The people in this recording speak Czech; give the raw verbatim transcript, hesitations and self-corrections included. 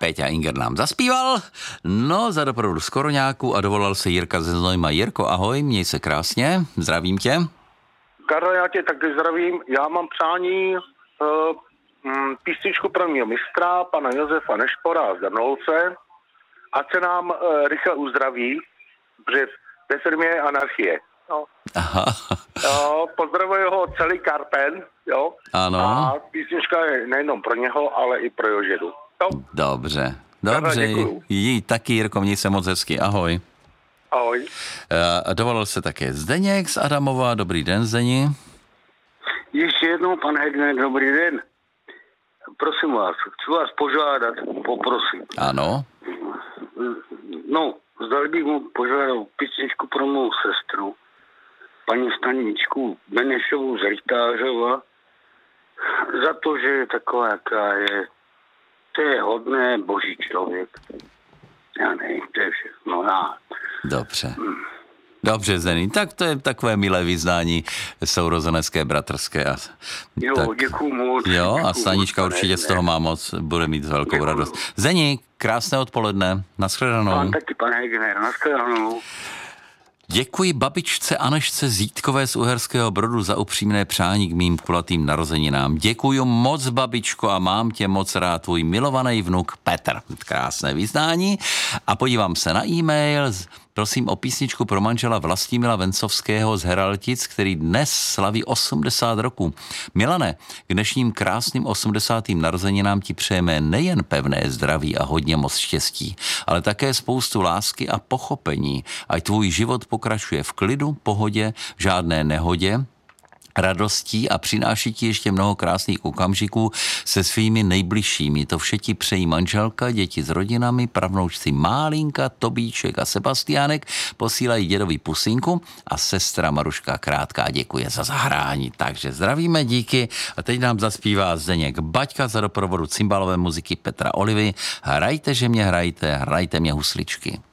Péťa Inger nám zaspíval, no za doprovodu Skoroňáku a dovolal se Jirka ze Znojma. Jirko, ahoj, měj se krásně, zdravím tě. Karla, já tě taky zdravím, já mám přání uh, mm, písničku pro mého mistra, pana Josefa Nešpora z Drnolce, ať se nám uh, rychle uzdraví, protože ve firmě je anarchie. No. Aha. Jo, pozdravuji ho celý Karpen, jo. Ano. A písnička je nejenom pro něho, ale i pro Jožedu. Jo. Dobře, dobře, jí taky, Jirko, měj se moc hezky, ahoj. Ahoj. Uh, dovolil se také Zdeněk z Adamova, dobrý den, Zdeni. Ještě jednou, pan Hegner, dobrý den. Prosím vás, chci vás požádat, poprosit. Ano. No, zdali bych mu požádal písničku pro mou sestru, paní Staničku Benešovou z Rytářova, za to, že je taková, jaká je. To je hodné boží člověk. Já nevím, to je všechno. Já. Dobře. Hmm. Dobře, Zdení, tak to je takové milé vyznání sourozenecké, bratrské. A jo, tak, děkuju moc. Jo, děkuju a Stanička moc, určitě z toho má moc, bude mít velkou děkuju. radost. Zdení, krásné odpoledne, nashledanou. Pan taky, pan Hegner, nashledanou. Děkuji babičce Anešce Zítkové z Uherského Brodu za upřímné přání k mým kulatým narozeninám. Děkuji moc, babičko, a mám tě moc rád, tvůj milovaný vnuk Petr. Krásné vyznání. A podívám se na e-mail. Prosím o písničku pro manžela Vlastimila Vencovského z Heraltic, který dnes slaví osmdesát roků. Milane, k dnešním krásným osmdesátým narozeninám ti přejeme nejen pevné zdraví a hodně moc štěstí, ale také spoustu lásky a pochopení. Ať tvůj život pokračuje v klidu, pohodě, v žádné nehodě, radostí a přináší ti ještě mnoho krásných okamžiků se svými nejbližšími. To vše ti přejí manželka, děti s rodinami, pravnoučci Málinka, Tobíček a Sebastiánek, posílají dědovi pusinku a sestra Maruška Krátká děkuje za zahrání. Takže zdravíme, díky. A teď nám zaspívá Zdeněk Baťka za doprovodu cymbálové muziky Petra Olivy. Hrajte, že mě hrajte, hrajte mě husličky.